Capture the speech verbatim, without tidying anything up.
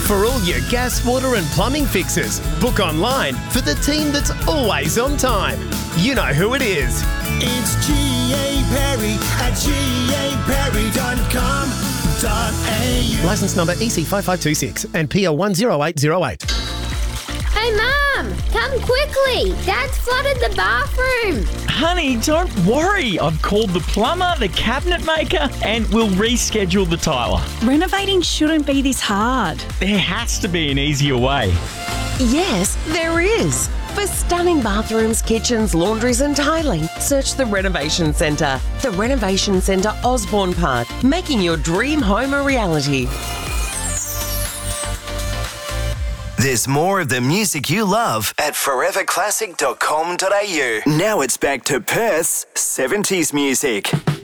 For all your gas, water and plumbing fixes, book online for the team that's always on time. You know who it is. It's G A Perry at G A Perry dot com dot A U. Licence number E C five five two six and P L one zero eight zero eight. Hey, Mum, come quickly. Dad's flooded the bathroom. Honey, don't worry. I've called the plumber, the cabinet maker, and we'll reschedule the tiler. Renovating shouldn't be this hard. There has to be an easier way. Yes, there is. For stunning bathrooms, kitchens, laundries and tiling, search the Renovation Centre. The Renovation Centre, Osborne Park, making your dream home a reality. There's more of the music you love at forever classic dot com dot A U. Now it's back to Perth's seventies music.